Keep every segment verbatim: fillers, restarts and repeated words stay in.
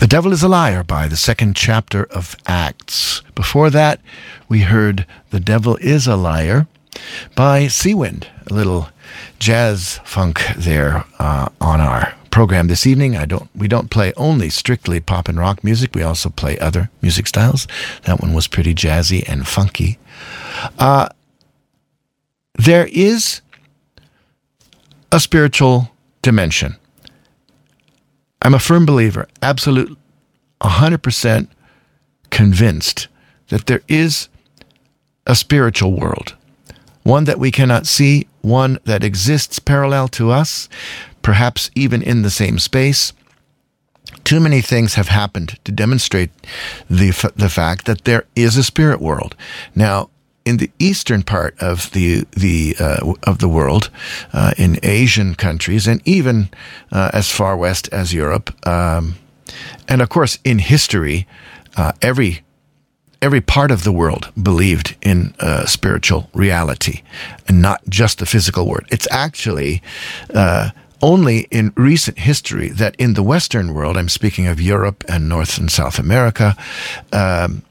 The Devil is a Liar by the second chapter of Acts. Before that, we heard The Devil is a Liar by Seawind, a little jazz funk there uh, on our program this evening. I don't. We don't play only strictly pop and rock music. We also play other music styles. That one was pretty jazzy and funky. Uh, there is a spiritual dimension. I'm a firm believer, absolute, one hundred percent convinced that there is a spiritual world, one that we cannot see, one that exists parallel to us, perhaps even in the same space. Too many things have happened to demonstrate the f- the fact that there is a spirit world. Now, in the eastern part of the the uh, of the world, uh, in Asian countries, and even uh, as far west as Europe, um, and of course in history, uh, every every part of the world believed in uh, spiritual reality, and not just the physical world. It's actually uh, only in recent history that in the Western world, I'm speaking of Europe and North and South America, um,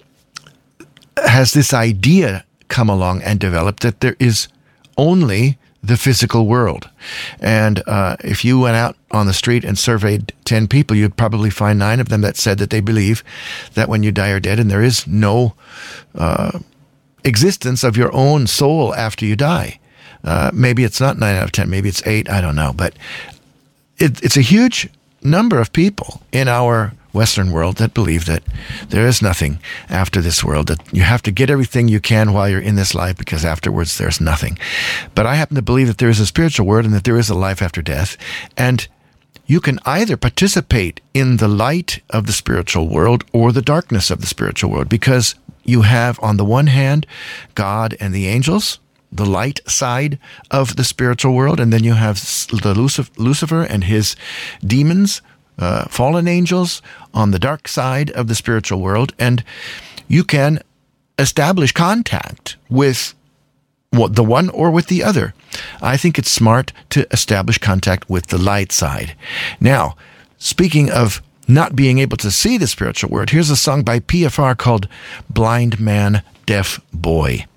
has this idea come along and developed that there is only the physical world. And uh, if you went out on the street and surveyed ten people, you'd probably find nine of them that said that they believe that when you die or dead and there is no uh, existence of your own soul after you die. Uh, maybe it's not nine out of ten, maybe it's eight, I don't know. But it, it's a huge number of people in our Western world that believe that there is nothing after this world, that you have to get everything you can while you're in this life because afterwards there's nothing. But I happen to believe that there is a spiritual world and that there is a life after death. And you can either participate in the light of the spiritual world or the darkness of the spiritual world, because you have on the one hand God and the angels, the light side of the spiritual world, and then you have the Lucif- Lucifer and his demons, Uh, fallen angels on the dark side of the spiritual world, and you can establish contact with what, the one or with the other. I think it's smart to establish contact with the light side. Now, speaking of not being able to see the spiritual world, here's a song by P F R called Blind Man, Deaf Boy.